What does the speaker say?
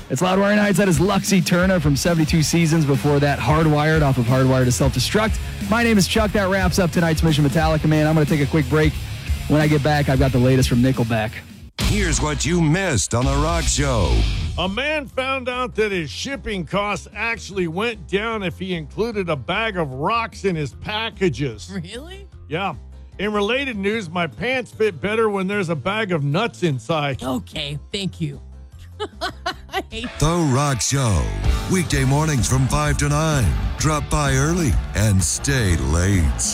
It's Loudwire Nights. That is Luxie Turner from 72 Seasons. Before that, Hardwired off of Hardwired to Self-Destruct. My name is Chuck. That wraps up tonight's Mission Metallica, man. I'm going to take a quick break. When I get back, I've got the latest from Nickelback. Here's what you missed on The Rock Show. A man found out that his shipping costs actually went down if he included a bag of rocks in his packages. Really? Yeah. In related news, my pants fit better when there's a bag of nuts inside. Okay, thank you. I hate The Rock Show. Weekday mornings from 5 to 9. Drop by early and stay late.